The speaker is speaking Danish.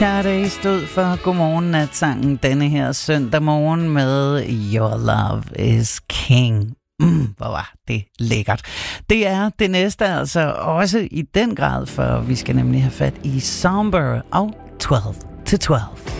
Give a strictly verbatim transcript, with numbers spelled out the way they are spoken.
Sade stod for Godmorgen Natsangen denne her søndag morgen med Your Love is King. Mm, hvor var det lækkert. Det er det næste altså også i den grad, for vi skal nemlig have fat i Somber og tolv til tolv.